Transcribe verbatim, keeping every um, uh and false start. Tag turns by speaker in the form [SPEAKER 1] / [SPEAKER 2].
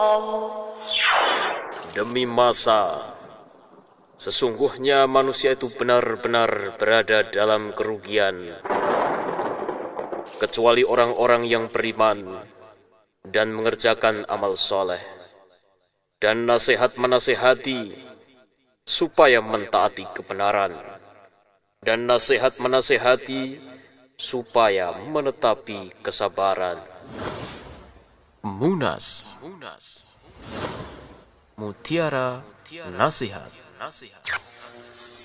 [SPEAKER 1] Demi masa, sesungguhnya manusia itu benar-benar berada dalam kerugian, kecuali orang-orang yang beriman dan mengerjakan amal soleh, dan nasihat menasihati supaya mentaati kebenaran, dan nasihat menasihati supaya menetapi kesabaran. Munas, Mutiara Nasihat.